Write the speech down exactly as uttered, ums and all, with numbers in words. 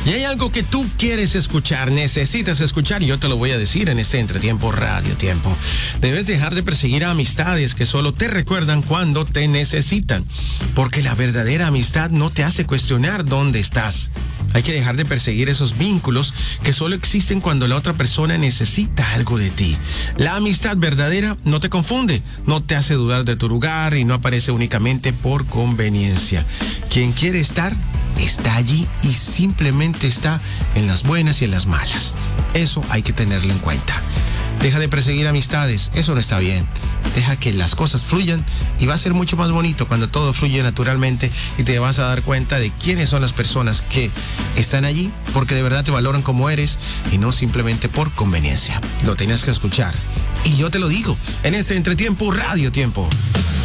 Y hay algo que tú quieres escuchar, necesitas escuchar, y yo te lo voy a decir en este Entretiempo Radio Tiempo. Debes dejar de perseguir a amistades que solo te recuerdan cuando te necesitan, porque la verdadera amistad no te hace cuestionar dónde estás. Hay que dejar de perseguir esos vínculos que solo existen cuando la otra persona necesita algo de ti. La amistad verdadera no te confunde, no te hace dudar de tu lugar y no aparece únicamente por conveniencia. Quien quiere estar, está allí y simplemente está en las buenas y en las malas. Eso hay que tenerlo en cuenta. Deja de perseguir amistades, eso no está bien. Deja que las cosas fluyan y va a ser mucho más bonito cuando todo fluye naturalmente y te vas a dar cuenta de quiénes son las personas que están allí porque de verdad te valoran como eres y no simplemente por conveniencia. Lo tenías que escuchar. Y yo te lo digo en este Entretiempo Radio Tiempo.